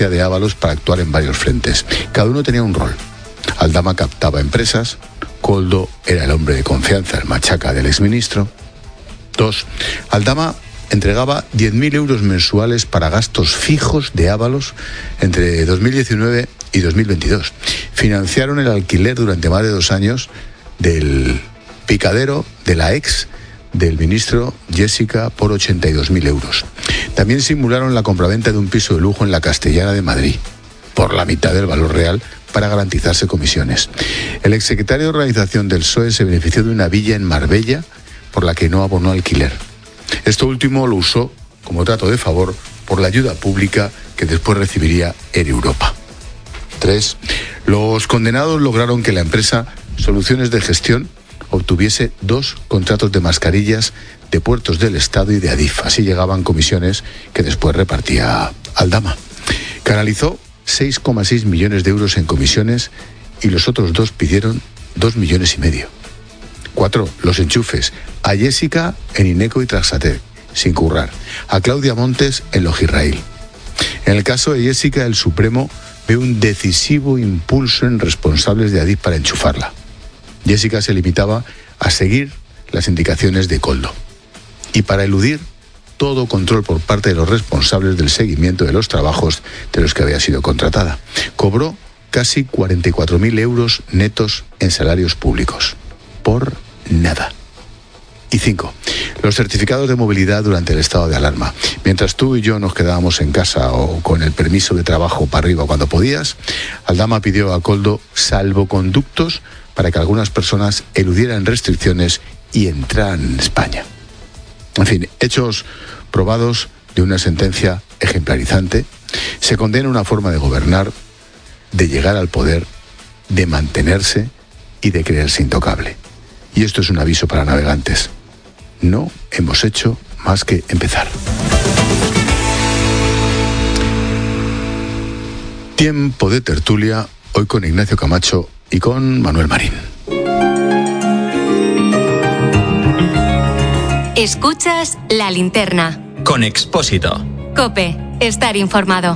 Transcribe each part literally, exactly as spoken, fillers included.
de Ábalos para actuar en varios frentes. Cada uno tenía un rol. Aldama captaba empresas, Koldo era el hombre de confianza, el machaca del exministro. Dos, Aldama entregaba diez mil euros mensuales para gastos fijos de Ábalos entre dos mil diecinueve y dos mil veintidós. Financiaron el alquiler durante más de dos años del picadero de la ex del ministro Jessica por ochenta y dos mil euros. También simularon la compraventa de un piso de lujo en la Castellana de Madrid, por la mitad del valor real, para garantizarse comisiones. El exsecretario de organización del P S O E se benefició de una villa en Marbella por la que no abonó alquiler. Esto último lo usó como trato de favor por la ayuda pública que después recibiría Air Europa. Tres, los condenados lograron que la empresa Soluciones de Gestión obtuviese dos contratos de mascarillas de Puertos del Estado y de Adif. Así llegaban comisiones que después repartía Aldama. Canalizó seis coma seis millones de euros en comisiones y los otros dos pidieron dos millones y medio. Cuatro, los enchufes. A Jessica en Ineco y Traxatec, sin currar. A Claudia Montes en Logirrail. En el caso de Jessica, el Supremo ve un decisivo impulso en responsables de Adif para enchufarla. Jessica se limitaba a seguir las indicaciones de Koldo. Y para eludir todo control por parte de los responsables del seguimiento de los trabajos de los que había sido contratada. Cobró casi cuarenta y cuatro mil euros netos en salarios públicos. Por nada. Y cinco, los certificados de movilidad durante el estado de alarma. Mientras tú y yo nos quedábamos en casa o con el permiso de trabajo para arriba cuando podías, Aldama pidió a Koldo salvoconductos para que algunas personas eludieran restricciones y entraran en España. En fin, hechos probados de una sentencia ejemplarizante. Se condena una forma de gobernar, de llegar al poder, de mantenerse y de creerse intocable. Y esto es un aviso para navegantes. No hemos hecho más que empezar. Tiempo de tertulia, hoy con Ignacio Camacho y con Manuel Marín. Escuchas La Linterna. Con Expósito. COPE, estar informado.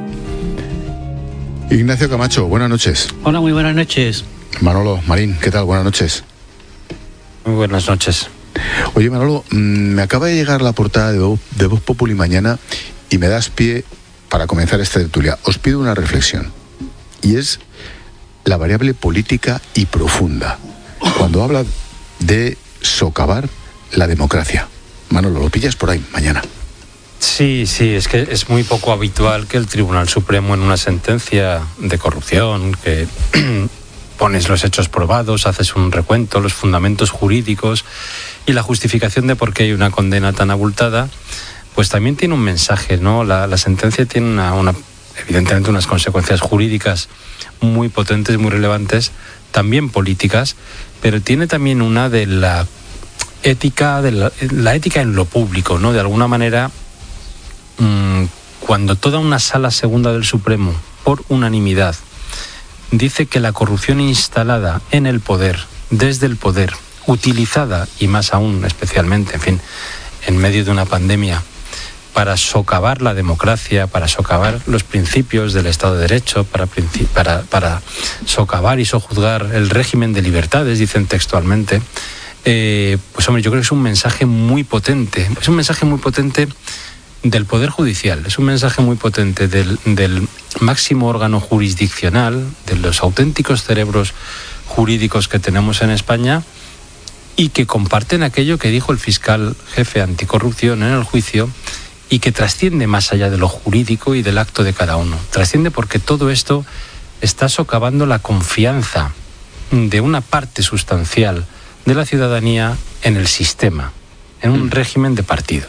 Ignacio Camacho, buenas noches. Hola, muy buenas noches. Manolo Marín, ¿qué tal? Buenas noches. Muy buenas noches. Oye, Manolo, me acaba de llegar la portada de Voz, de Voz Populi mañana y me das pie para comenzar esta tertulia. Os pido una reflexión, y es la variable política y profunda, cuando habla de socavar la democracia. Manolo, lo pillas por ahí mañana. Sí, sí, es que es muy poco habitual que el Tribunal Supremo, en una sentencia de corrupción, que pones los hechos probados, haces un recuento, los fundamentos jurídicos y la justificación de por qué hay una condena tan abultada, pues también tiene un mensaje, ¿no? La, la sentencia tiene una, una, evidentemente unas consecuencias jurídicas muy potentes, muy relevantes, también políticas, pero tiene también una de la ética, de la, la ética en lo público, ¿no? De alguna manera, mmm, cuando toda una sala segunda del Supremo, por unanimidad, dice que la corrupción instalada en el poder, desde el poder, utilizada, y más aún especialmente, en fin, en medio de una pandemia, para socavar la democracia, para socavar los principios del Estado de Derecho, para, para, para socavar y sojuzgar el régimen de libertades, dicen textualmente, eh, pues hombre, yo creo que es un mensaje muy potente, es un mensaje muy potente del Poder Judicial, es un mensaje muy potente del, del máximo órgano jurisdiccional, de los auténticos cerebros jurídicos que tenemos en España, y que comparten aquello que dijo el fiscal jefe anticorrupción en el juicio, y que trasciende más allá de lo jurídico y del acto de cada uno. Trasciende porque todo esto está socavando la confianza de una parte sustancial de la ciudadanía en el sistema, en un régimen de partidos.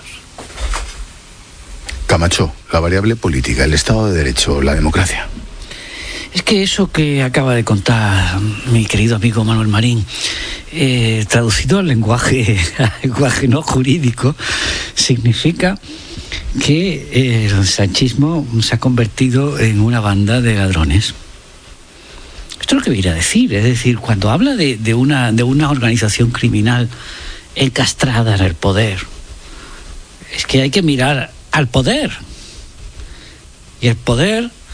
Camacho, la variable política, el Estado de Derecho, la democracia. Es que eso que acaba de contar mi querido amigo Manuel Marín, eh, traducido al lenguaje, al lenguaje no jurídico, significa que el sanchismo se ha convertido en una banda de ladrones. Esto es lo que viene a decir. Es decir, cuando habla de, de, una, de una organización criminal encastrada en el poder, es que hay que mirar al poder. Y el poder